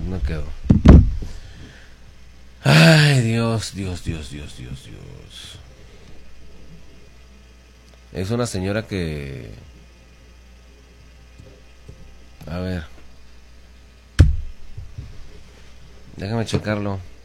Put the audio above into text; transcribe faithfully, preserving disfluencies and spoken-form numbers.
no quedó. Ay, Dios, Dios, Dios, Dios, Dios, Dios. Es una señora que... A ver. Déjame checarlo.